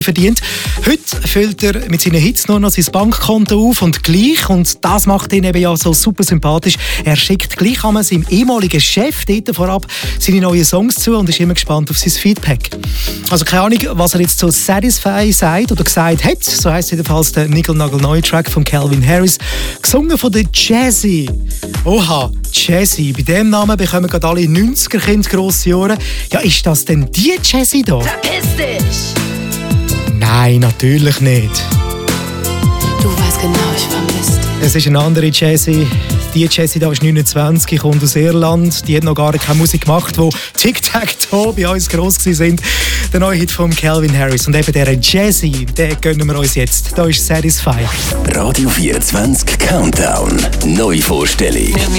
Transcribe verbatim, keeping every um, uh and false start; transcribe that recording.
verdient. Heute füllt er mit seinen Hits nur noch sein Bankkonto auf und gleich, und das macht ihn eben ja so super sympathisch, er schickt gleich einmal seinem ehemaligen Chef dort vorab seine neuen Songs zu und ist immer gespannt auf sein Feedback. Also keine Ahnung, was er jetzt zu Satisfy sagt oder gesagt hat, so heisst jedenfalls der Nickel-Nagel-neue Track von Calvin Harris, gesungen von der Jazzy. Oha, Jazzy, bei dem Namen bekommen gerade alle neunziger-Kinder grosse Ohren. Ja, ist das denn die Jazzy da? Verpiss dich! Nein, natürlich nicht. Du weißt genau, ich vermisst. Es ist eine andere Jazzy. Die Jazzy da ist neunundzwanzig, kommt aus Irland. Die hat noch gar keine Musik gemacht, wo Tic-Tac-Toe bei uns gross waren. Der neue Hit von Calvin Harris. Und eben dieser Jazzy, den gönnen wir uns jetzt. Da ist Satisfy. Radio vierundzwanzig Countdown. Neuvorstellung.